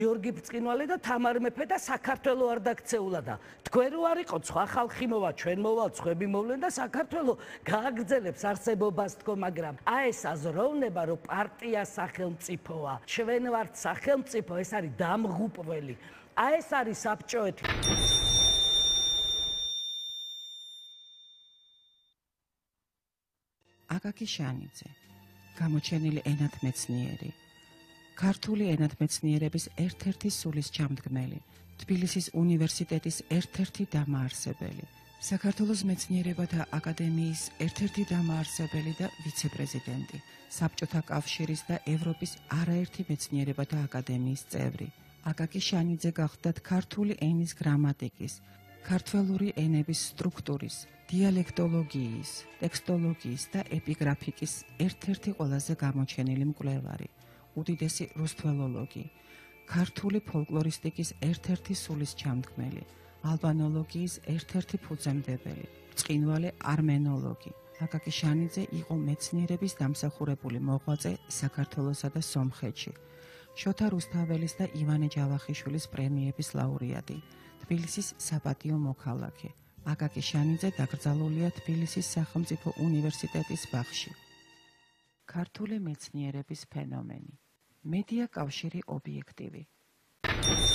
გიორგი ბრწყინვალე და თამარ მეფე და საქართველო არ დაქცეულა და თქვენ რო არ იყო სხვა ხალხი მოვა, ჩვენ მოვალ, ხვები მოვლენ და საქართველო გააგრძელებს არსებობას თქო, მაგრამ ეს აზროვნება, რომ პარტია სახელმწიფოა, ჩვენ ვართ სახელმწიფო, ეს არის დამღუპველი. ეს არის საბჭოეთი. აკაკი შანიძე, გამოჩენილი ენათმეცნიერი, ქართული ენათმეცნიერების ერთ-ერთი სულისჩამდგმელი, თბილისის უნივერსიტეტის ერთ-ერთი დამაარსებელი, საქართველოს მეცნიერებათა აკადემიის ერთ-ერთი დამაარსებელი და ვიცე-პრეზიდენტი, საბჭოთა კავშირის და ევროპის არაერთი მეცნიერებათა აკადემიის წევრი. აკაკი შანიძე გახლდათ ქართული ენის გრამატიკის, ქართველური ენების სტრუქტურის, დიალექტოლოგიის, ტექსტოლოგიის და ეპიგრაფიკის ერთ-ერთი ყველაზე გამოჩენილი მკვლევარი, უდიდესი რუსთველოლოგი, ქართული ფოლკლორისტიკის ერთ-ერთი სულისჩამდგმელი, ალბანოლოგიის ერთ-ერთი ფუძემდებელი, ბრწყინვალე არმენოლოგი. აკაკი შანიძე იყო მეცნიერების დამსახურებული მოღვაწე საქართველოსა და სომხეთში, შოთა რუსთაველის და ივანე ჯავახიშვილის პრემიების ლაურეატი, თბილისის საპატიო მოქალაქე. აკაკი შანიძე დაკრძალულია თბილისის სახელმწიფო უნივერსიტეტის ბაღში. ქართული მეცნიერების ფენომენი. მედია კავშირი ობიექტივი.